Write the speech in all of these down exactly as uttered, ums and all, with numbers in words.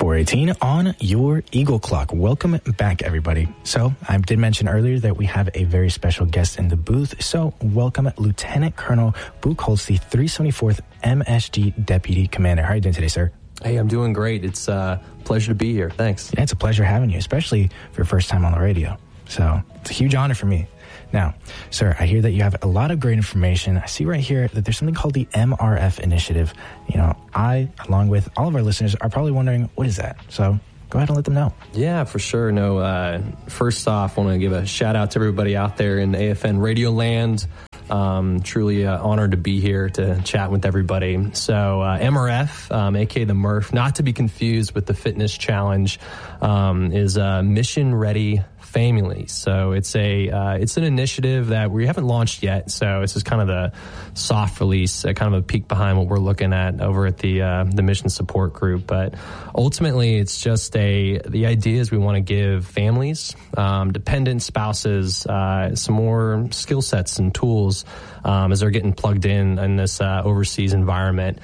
four eighteen on your Eagle Clock. Welcome back, everybody. So I did mention earlier that we have a very special guest in the booth. So welcome Lieutenant Colonel Boog Holtz, the three seventy-fourth M S G Deputy Commander. How are you doing today, sir? Hey, I'm doing great. It's a pleasure to be here. Thanks. Yeah, it's a pleasure having you, especially for your first time on the radio. So it's a huge honor for me. Now, sir, I hear that you have a lot of great information. I see right here that there's something called the M R F initiative. You know, I, along with all of our listeners, are probably wondering, what is that? So go ahead and let them know. Yeah, for sure. No, uh, first off, I want to give a shout out to everybody out there in A F N Radio Land. Um, truly uh, honored to be here to chat with everybody. So uh, M R F, um, aka the Murph, not to be confused with the Fitness Challenge, um, is uh, Mission Ready Family. So it's a uh, it's an initiative that we haven't launched yet. So this is kind of the soft release, uh, kind of a peek behind what we're looking at over at the uh, the Mission Support Group. But ultimately, it's just a the idea is we want to give families, um, dependent spouses, uh, some more skill sets and tools um, as they're getting plugged in in this uh, overseas environment.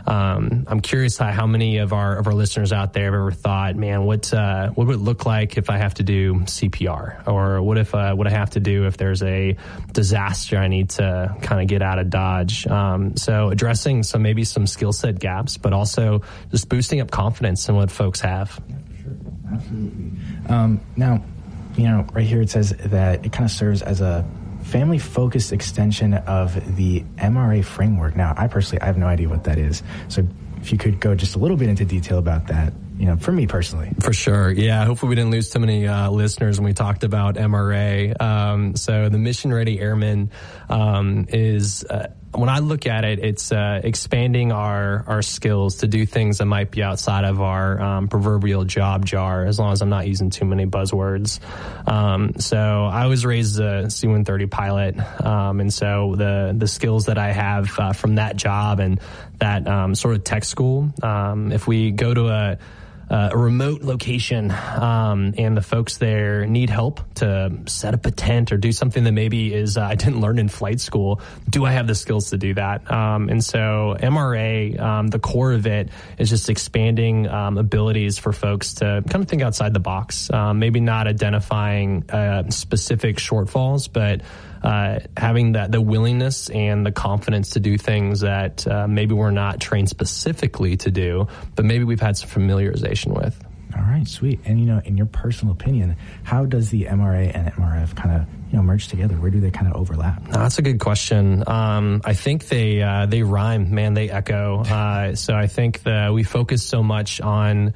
Um, I'm curious how, how many of our of our listeners out there have ever thought, man, what uh, what would it look like if I have to do C P R, or what if uh, what I have to do if there's a disaster I need to kind of get out of Dodge. Um, so addressing some maybe some skill set gaps, but also just boosting up confidence in what folks have. Yeah, for sure, absolutely. Um, now, you know, right here it says that it kind of serves as a family-focused extension of the M R A framework. Now, I personally, I have no idea what that is. So if you could go just a little bit into detail about that, you know, for me personally. For sure. Yeah. Hopefully we didn't lose too many uh, listeners when we talked about M R A. Um, so the Mission Ready Airman um, is... Uh, when I look at it, it's uh, expanding our, our skills to do things that might be outside of our um, proverbial job jar, as long as I'm not using too many buzzwords. Um, so I was raised a C one thirty pilot, um, and so the the skills that I have uh, from that job and that um, sort of tech school, um, if we go to a Uh, a remote location, um, and the folks there need help to set up a tent or do something that maybe is uh, I didn't learn in flight school. Do I have the skills to do that? Um, and so M R A, um, the core of it is just expanding um, abilities for folks to kind of think outside the box. Um, maybe not identifying uh, specific shortfalls, but Uh, having that the willingness and the confidence to do things that uh, maybe we're not trained specifically to do, but maybe we've had some familiarization with. All right, sweet. And, you know, in your personal opinion, how does the M R A and M R F kind of, you know, merge together? Where do they kind of overlap? No, that's a good question. Um, I think they uh, they rhyme, man. They echo. Uh, so I think that we focus so much on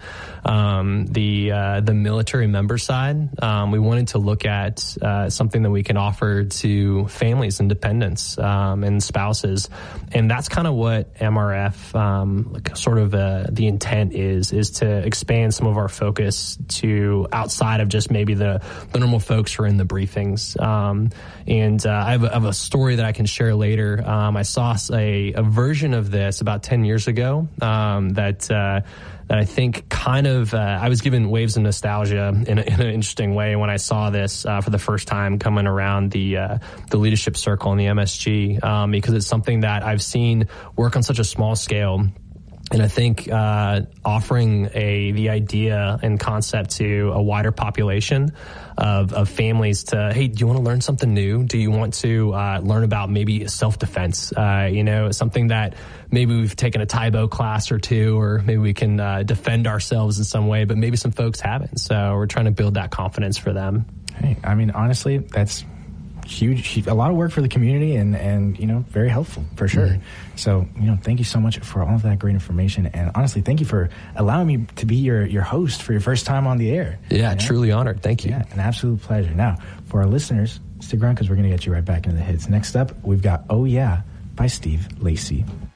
um, the uh, the military member side. Um, we wanted to look at uh, something that we can offer to families and dependents um, and spouses, and that's kind of what M R F um, like sort of uh, the intent is is to expand some of our focus to outside of just maybe the, the normal folks who are in the briefings. Um, and uh, I, have a, I have a story that I can share later. Um, I saw a, a version of this about ten years ago um, that uh, that I think kind of, uh, I was given waves of nostalgia in, a, in an interesting way when I saw this uh, for the first time coming around the uh, the leadership circle in the M S G, um, because it's something that I've seen work on such a small scale. And I think uh, offering a the idea and concept to a wider population of, of families to, hey, do you want to learn something new? Do you want to uh, learn about maybe self-defense? Uh, you know, something that maybe we've taken a Tybo class or two, or maybe we can uh, defend ourselves in some way, but maybe some folks haven't. So we're trying to build that confidence for them. Hey, I mean, honestly, that's huge, a lot of work for the community, and, and you know, very helpful for sure. Mm-hmm. So, you know, thank you so much for all of that great information. And honestly, thank you for allowing me to be your, your host for your first time on the air. Yeah, you know? Truly honored. Thank you. Yeah, an absolute pleasure. Now, for our listeners, stick around because we're going to get you right back into the hits. Next up, we've got Oh Yeah by Steve Lacy.